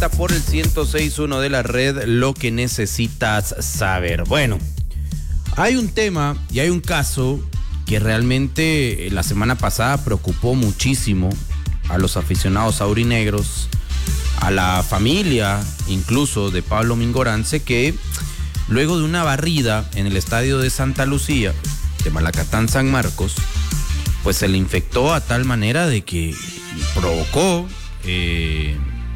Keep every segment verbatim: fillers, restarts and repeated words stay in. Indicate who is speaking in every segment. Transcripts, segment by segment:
Speaker 1: directa por el ciento seis punto uno de la red, lo que necesitas saber. Bueno, hay un tema y hay un caso que realmente la semana pasada preocupó muchísimo a los aficionados aurinegros, a la familia incluso de Pablo Mingorance, que luego de una barrida en el estadio de Santa Lucía, de Malacatán San Marcos, pues se le infectó a tal manera de que provocó eh,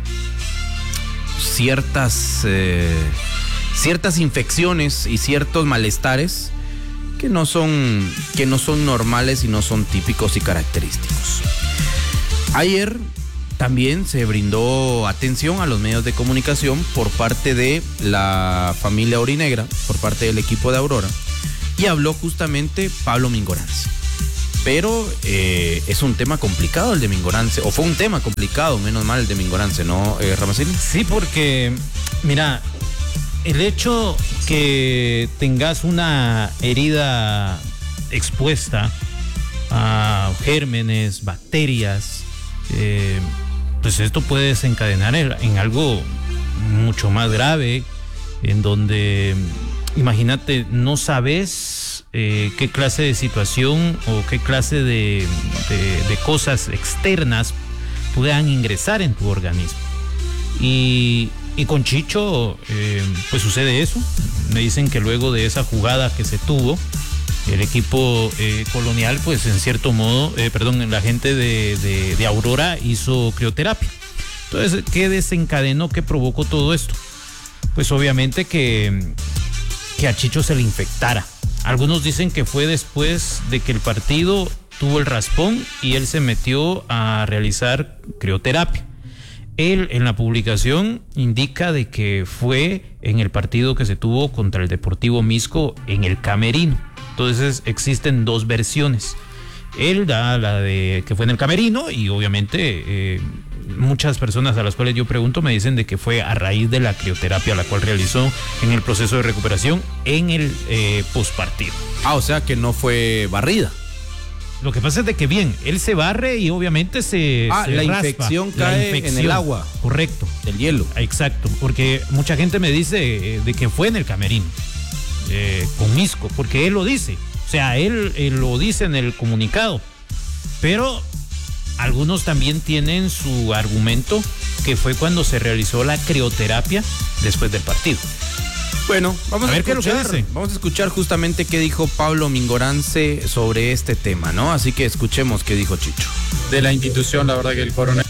Speaker 1: ciertas, eh, ciertas infecciones y ciertos malestares que no son, que no son normales y no son típicos y característicos. Ayer también se brindó atención a los medios de comunicación por parte de la familia aurinegra, por parte del equipo de Aurora, y habló justamente Pablo Mingorance. Pero eh, es un tema complicado el de Mingorance, o fue un tema complicado, menos mal el de Mingorance, ¿no, eh, Ramacini?
Speaker 2: Sí, porque, mira, el hecho que tengas una herida expuesta a gérmenes, bacterias, eh, pues esto puede desencadenar en algo mucho más grave, en donde, imagínate, no sabes eh, qué clase de situación o qué clase de, de, de cosas externas puedan ingresar en tu organismo. Y, y con Chicho, eh, pues sucede eso. Me dicen que luego de esa jugada que se tuvo, el equipo eh, colonial, pues en cierto modo, eh, perdón, la gente de, de, de Aurora hizo crioterapia. Entonces, ¿qué desencadenó, qué provocó todo esto? Pues obviamente que, que a Chicho se le infectara. Algunos dicen que fue después de que el partido tuvo el raspón y él se metió a realizar crioterapia. Él en la publicación indica de que fue en el partido que se tuvo contra el Deportivo Misco en el camerino. Entonces existen dos versiones. Él da la de que fue en el camerino y obviamente eh, muchas personas a las cuales yo pregunto me dicen de que fue a raíz de la crioterapia la cual realizó en el proceso de recuperación en el eh, postpartido.
Speaker 1: Ah, o sea que no fue barrida.
Speaker 2: Lo que pasa es de que bien, él se barre y obviamente se,
Speaker 1: ah,
Speaker 2: se
Speaker 1: la
Speaker 2: raspa.
Speaker 1: infección cae la infección, en el agua.
Speaker 2: Correcto.
Speaker 1: El hielo.
Speaker 2: Exacto, porque mucha gente me dice eh, de que fue en el camerino eh, con Misco, porque él lo dice. O sea, él, él lo dice en el comunicado, pero algunos también tienen su argumento que fue cuando se realizó la crioterapia después del partido.
Speaker 1: Bueno, vamos a, a ver escuchar, qué es lo que dice. Vamos a escuchar justamente qué dijo Pablo Mingorance sobre este tema, ¿no? Así que escuchemos qué dijo Chicho.
Speaker 3: De la institución, la verdad que el coronel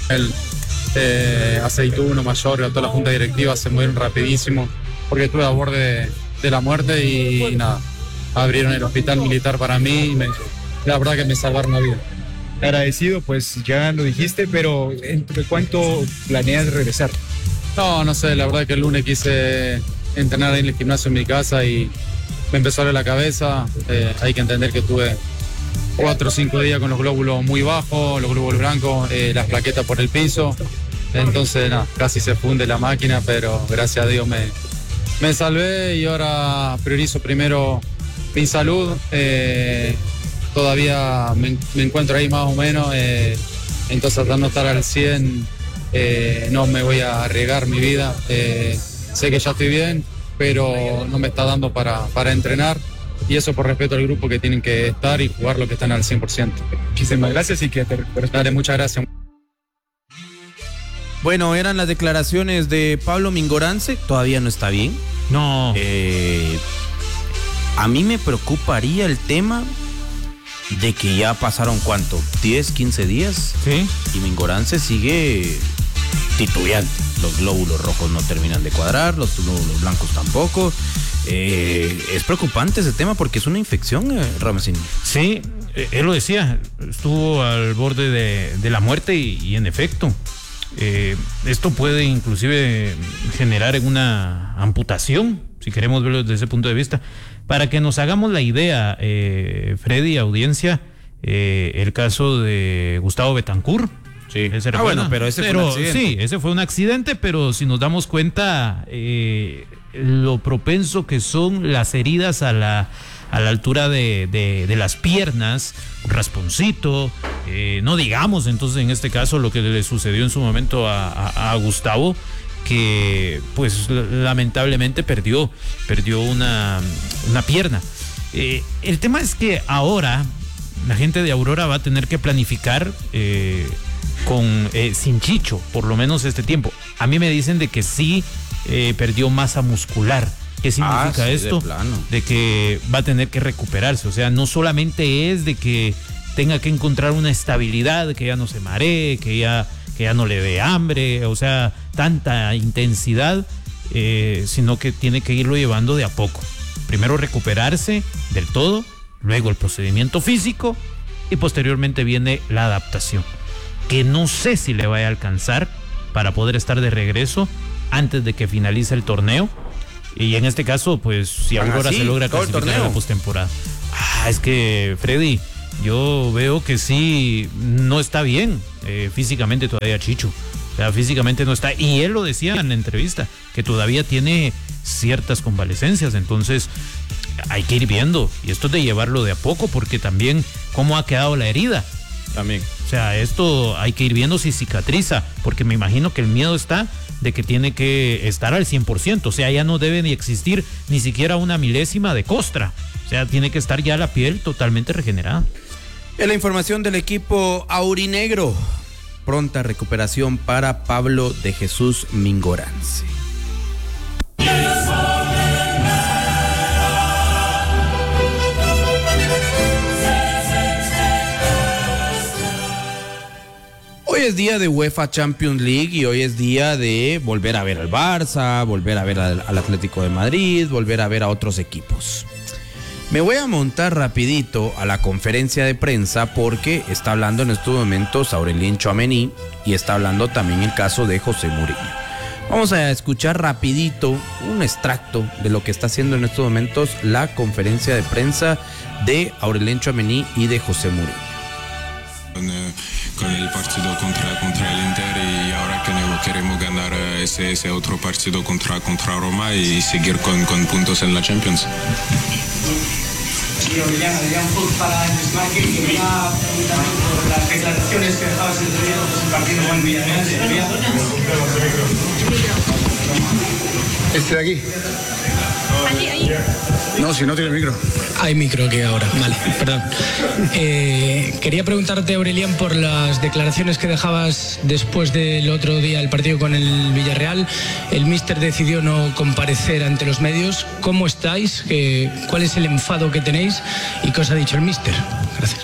Speaker 3: eh, Aceituno, Mayor, a toda la junta directiva se mueven rapidísimo, porque estuve a borde de, de la muerte y, y nada. Abrieron el hospital militar para mí y me, la verdad que me salvaron la vida.
Speaker 4: Agradecido, pues ya lo dijiste, pero ¿entre cuánto planeas regresar?
Speaker 3: No, no sé, la verdad que el lunes quise entrenar en el gimnasio en mi casa y me empezó a doler la cabeza. Eh, hay que entender que tuve cuatro o cinco días con los glóbulos muy bajos, los glóbulos blancos, eh, las plaquetas por el piso. Entonces, nada, casi se funde la máquina, pero gracias a Dios me, me salvé y ahora priorizo primero mi salud. Eh, todavía me, me encuentro ahí más o menos, eh, entonces tratando de estar al cien, eh, no me voy a arriesgar mi vida. Eh, sé que ya estoy bien, pero no me está dando para, para entrenar, y eso por respeto al grupo que tienen que estar y jugar lo que están al cien por ciento.
Speaker 4: Muchísimas gracias y que te recuperes.
Speaker 3: Dale, muchas gracias.
Speaker 1: Bueno, eran las declaraciones de Pablo Mingorance. Todavía no está bien.
Speaker 2: No.
Speaker 1: Eh... A mí me preocuparía el tema de que ya pasaron, ¿cuánto? diez, quince días.
Speaker 2: Sí.
Speaker 1: Y Mingorance sigue titubeante. Los glóbulos rojos no terminan de cuadrar, los glóbulos blancos tampoco. Eh, es preocupante ese tema porque es una infección, eh, Ramacini.
Speaker 2: Sí, él lo decía, estuvo al borde de, de la muerte y, y en efecto, eh, esto puede inclusive generar una amputación, si queremos verlo desde ese punto de vista. Para que nos hagamos la idea, eh, Freddy, audiencia, eh, el caso de Gustavo Betancur.
Speaker 1: Sí.
Speaker 2: Ese
Speaker 1: ah, bueno, pero ese
Speaker 2: pero,
Speaker 1: fue un accidente.
Speaker 2: Sí, ese fue un accidente, pero si nos damos cuenta, eh, lo propenso que son las heridas a la, a la altura de, de, de las piernas, un rasponcito, eh, no digamos entonces en este caso lo que le sucedió en su momento a, a, a Gustavo, que pues lamentablemente perdió, perdió una, una pierna. Eh, el tema es que ahora la gente de Aurora va a tener que planificar eh, con eh, sin Chicho, por lo menos este tiempo. A mí me dicen de que sí eh, perdió masa muscular. ¿Qué significa ah, sí, esto? De, de que va a tener que recuperarse. O sea, no solamente es de que tenga que encontrar una estabilidad, que ya no se maree, que ya, que ya no le dé hambre, o sea, tanta intensidad, eh, sino que tiene que irlo llevando de a poco. Primero recuperarse del todo, luego el procedimiento físico y posteriormente viene la adaptación, que no sé si le vaya a alcanzar para poder estar de regreso antes de que finalice el torneo. Y en este caso, pues, si Aurora se logra clasificar a la postemporada. Ah, es que, Freddy, yo veo que sí, no está bien eh, físicamente todavía Chicho. O sea, físicamente no está. Y él lo decía en la entrevista, que todavía tiene ciertas convalecencias. Entonces, hay que ir viendo. Y esto es de llevarlo de a poco, porque también, ¿cómo ha quedado la herida?
Speaker 1: También.
Speaker 2: O sea, esto hay que ir viendo si cicatriza, porque me imagino que el miedo está de que tiene que estar al cien por ciento, o sea, ya no debe ni existir ni siquiera una milésima de costra, o sea, tiene que estar ya la piel totalmente regenerada.
Speaker 1: En la información del equipo aurinegro, pronta recuperación para Pablo de Jesús Mingorance. Hoy es día de UEFA Champions League y hoy es día de volver a ver al Barça, volver a ver al, al Atlético de Madrid, volver a ver a otros equipos. Me voy a montar rapidito a la conferencia de prensa porque está hablando en estos momentos Aurelien Tchouaméni y está hablando también el caso de José Mourinho. Vamos a escuchar rapidito un extracto de lo que está haciendo en estos momentos la conferencia de prensa de Aurelien Tchouaméni y de José Mourinho.
Speaker 5: Con el partido contra, contra el Inter y ahora que queremos ganar ese, ese otro partido contra, contra Roma y seguir con, con puntos en la Champions.
Speaker 6: Y Aureliano, Adrián Fox para el desmarque, que me ha preguntado por las declaraciones que dejabas el otro día después del partido con Villarreal.
Speaker 7: Este de aquí.
Speaker 8: Allí, ahí.
Speaker 7: No, si no tiene micro.
Speaker 9: Hay micro aquí ahora, vale, perdón. Eh, quería preguntarte, Aurelián, por las declaraciones que dejabas después del otro día del partido con el Villarreal. El míster decidió no comparecer ante los medios. ¿Cómo estáis? ¿Qué, ¿Cuál es el enfado que tenéis? ¿Y qué os ha dicho el míster? Gracias.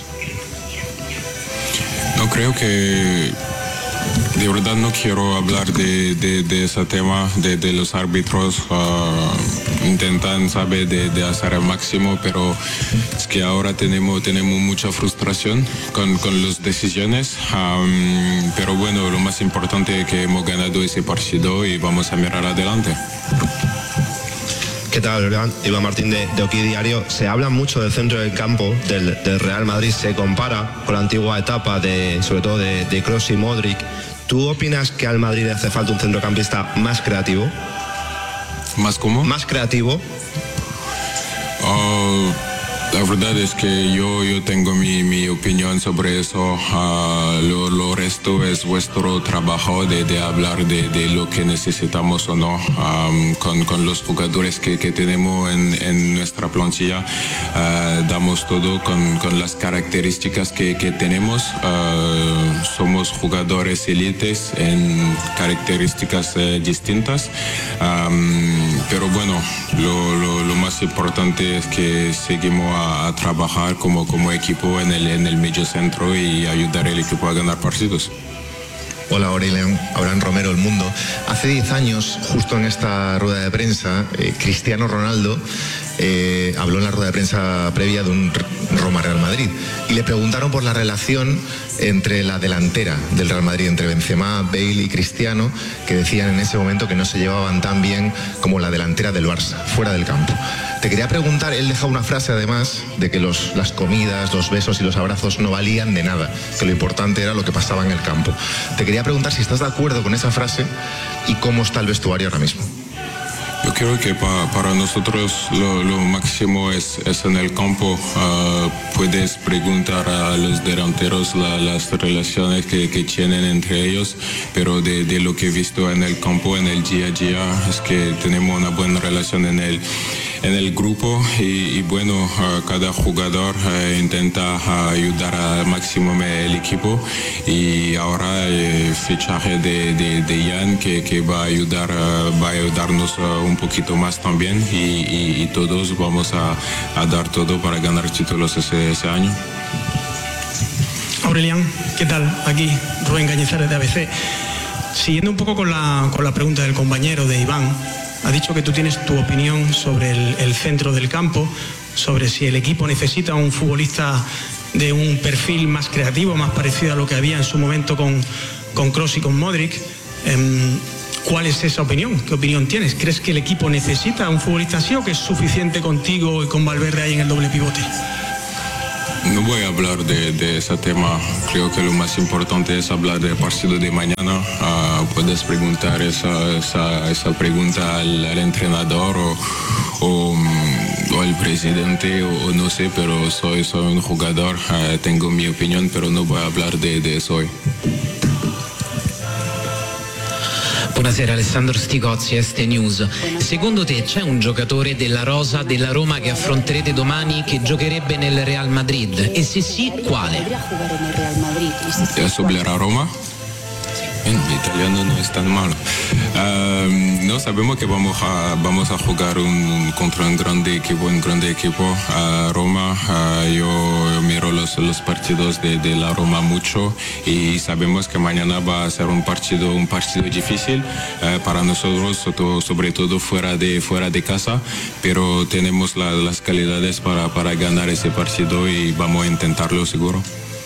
Speaker 5: No creo que... De verdad no quiero hablar de, de, de ese tema, de, de los árbitros. Uh, intentan, sabe, de, de hacer el máximo, pero es que ahora tenemos, tenemos mucha frustración con, con las decisiones. Um, pero bueno, lo más importante es que hemos ganado ese partido y vamos a mirar adelante.
Speaker 10: ¿Qué tal, Iván Martín de, de Oki Diario? Se habla mucho del centro del campo del, del Real Madrid, se compara con la antigua etapa de, sobre todo de, de Kroos y Modric. ¿Tú opinas que al Madrid hace falta un centrocampista más creativo?
Speaker 5: ¿Más cómo?
Speaker 10: Más creativo.
Speaker 5: Uh, la verdad es que yo, yo tengo mi, mi opinión sobre eso. Uh, lo, lo resto es vuestro trabajo de, de hablar de, de lo que necesitamos o no um, con, con los jugadores que, que tenemos en, en nuestra plantilla. Uh, damos todo con, con las características que, que tenemos. Uh, somos jugadores élites en características uh, distintas. Um, pero bueno, lo, lo, lo más importante es que seguimos a a trabajar como, como equipo en el, en el medio centro y ayudar al equipo a ganar partidos.
Speaker 11: Hola, Aurelian, Abraham Romero, El Mundo. Hace diez años, justo en esta rueda de prensa, eh, Cristiano Ronaldo eh, habló en la rueda de prensa previa de un Roma-Real Madrid y le preguntaron por la relación entre la delantera del Real Madrid, entre Benzema, Bale y Cristiano, que decían en ese momento que no se llevaban tan bien como la delantera del Barça, fuera del campo. Te quería preguntar, él deja una frase además de que los, las comidas, los besos y los abrazos no valían de nada, que lo importante era lo que pasaba en el campo. Te quería preguntar si estás de acuerdo con esa frase y cómo está el vestuario ahora mismo.
Speaker 5: Yo creo que pa, para nosotros lo, lo máximo es, es en el campo. Uh, puedes preguntar a los delanteros la, las relaciones que, que tienen entre ellos, pero de, de lo que he visto en el campo, en el día a día, es que tenemos una buena relación en el, en el grupo y, y bueno, uh, cada jugador uh, intenta uh, ayudar al máximo el equipo y ahora el fichaje de, de, de Jan que, que va a ayudar, uh, va a ayudarnos uh, un poquito más también y, y, y todos vamos a, a dar todo para ganar títulos ese, ese año.
Speaker 9: Aurelian, ¿qué tal? Aquí Rubén Cañizares de A B C. Siguiendo un poco con la, con la pregunta del compañero de Iván, ha dicho que tú tienes tu opinión sobre el, el centro del campo, sobre si el equipo necesita un futbolista de un perfil más creativo, más parecido a lo que había en su momento con, con Kroos y con Modric. Eh, ¿Cuál es esa opinión? ¿Qué opinión tienes? ¿Crees que el equipo necesita un futbolista así o que es suficiente contigo y con Valverde ahí en el doble pivote?
Speaker 5: No voy a hablar de, de ese tema. Creo que lo más importante es hablar del partido de mañana. Uh, puedes preguntar esa, esa, esa pregunta al, al entrenador o, o, o al presidente o, o no sé, pero soy, soy un jugador, uh, tengo mi opinión, pero no voy a hablar de, de eso hoy.
Speaker 12: Buonasera, Alessandro Sticozzi, Este News. Secondo te c'è un giocatore della rosa della Roma che affronterete domani che giocherebbe nel Real Madrid? E se sì, quale?
Speaker 5: Sobre la Roma. En italiano no es tan malo. Uh, no sabemos que vamos a vamos a jugar un, contra un grande equipo, un grande equipo. Uh, Roma, uh, yo, yo miro los, los partidos de, de la Roma mucho y sabemos que mañana va a ser un partido un partido difícil uh, para nosotros, sobre todo fuera de fuera de casa, pero tenemos la, las calidades para, para ganar ese partido y vamos a intentarlo seguro.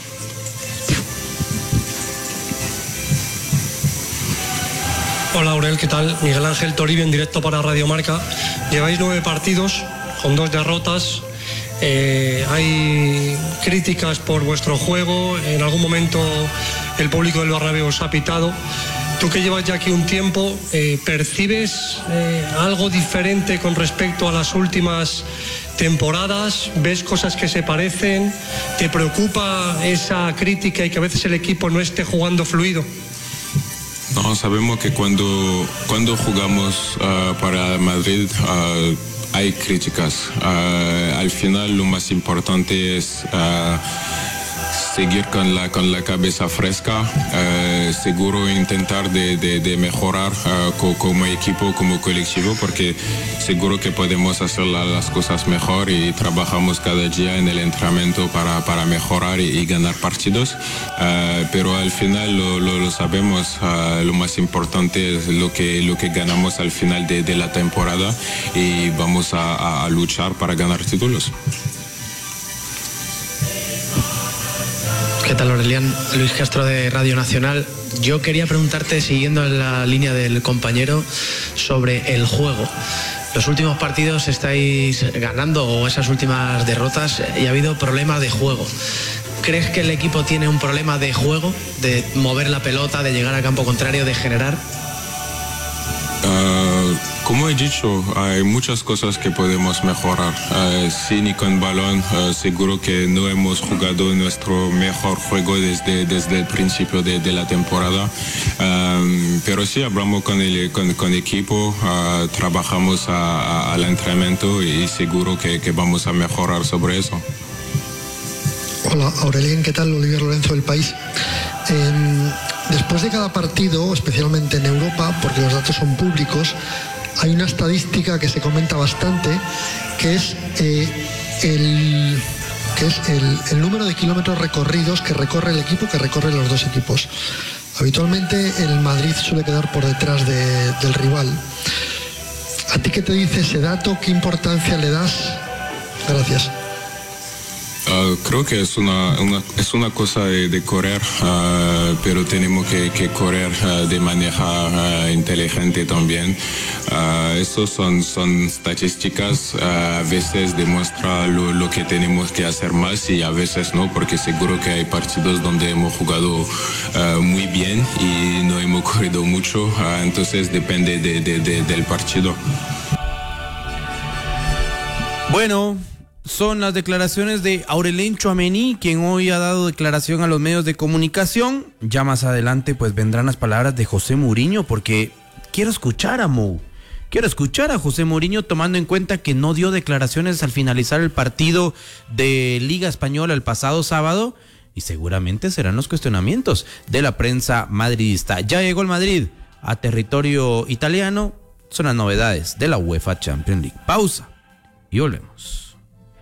Speaker 13: Hola Aurel, ¿qué tal? Miguel Ángel Toribio en directo para Radio Marca. Lleváis nueve partidos con dos derrotas. Eh, hay críticas por vuestro juego. En algún momento el público del Bernabéu os ha pitado. Tú que llevas ya aquí un tiempo, eh, ¿percibes eh, algo diferente con respecto a las últimas temporadas? ¿Ves cosas que se parecen? ¿Te preocupa esa crítica y que a veces el equipo no esté jugando fluido?
Speaker 5: No, sabemos que cuando, cuando jugamos uh, para Madrid uh, hay críticas. Uh, al final lo más importante es uh, seguir con la, con la cabeza fresca, uh, seguro intentar de, de, de mejorar uh, co, como equipo, como colectivo, porque seguro que podemos hacer la, las cosas mejor y trabajamos cada día en el entrenamiento para, para mejorar y, y ganar partidos, uh, pero al final lo, lo, lo sabemos, uh, lo más importante es lo que, lo que ganamos al final de, de la temporada y vamos a, a, a luchar para ganar títulos.
Speaker 9: ¿Qué tal, Aurelian? Luis Castro de Radio Nacional. Yo quería preguntarte, siguiendo en la línea del compañero, sobre el juego. Los últimos partidos estáis ganando, o esas últimas derrotas, y ha habido problemas de juego. ¿Crees que el equipo tiene un problema de juego, de mover la pelota, de llegar al campo contrario, de generar?
Speaker 5: Uh, como he dicho, hay muchas cosas que podemos mejorar. Uh, sin y con balón, uh, seguro que no hemos jugado nuestro mejor juego desde, desde el principio de, de la temporada. Um, pero sí, hablamos con el con, con equipo, uh, trabajamos a, a, al entrenamiento y seguro que, que vamos a mejorar sobre eso.
Speaker 14: Hola, Aurelian, ¿qué tal? Olivier Lorenzo del País. Eh, después de cada partido, especialmente en Europa, porque los datos son públicos, hay una estadística que se comenta bastante, que es, eh, el, que es el, el número de kilómetros recorridos que recorre el equipo, que recorren los dos equipos. Habitualmente el Madrid suele quedar por detrás de, del rival. ¿A ti qué te dice ese dato? ¿Qué importancia le das? Gracias.
Speaker 5: Uh, creo que es una, una, es una cosa de, de correr, uh, pero tenemos que, que correr uh, de manera uh, inteligente también. Uh, Estos son, son estadísticas, uh, a veces demuestra lo, lo que tenemos que hacer más y a veces no, porque seguro que hay partidos donde hemos jugado uh, muy bien y no hemos corrido mucho, uh, entonces depende de, de, de, del partido.
Speaker 1: Bueno, son las declaraciones de Aurelien Tchouaméni, quien hoy ha dado declaración a los medios de comunicación. Ya más adelante pues vendrán las palabras de José Mourinho, porque quiero escuchar a Mou. Quiero escuchar a José Mourinho, tomando en cuenta que no dio declaraciones al finalizar el partido de Liga Española el pasado sábado, y seguramente serán los cuestionamientos de la prensa madridista. Ya llegó el Madrid a territorio italiano. Son las novedades de la UEFA Champions League. Pausa y volvemos.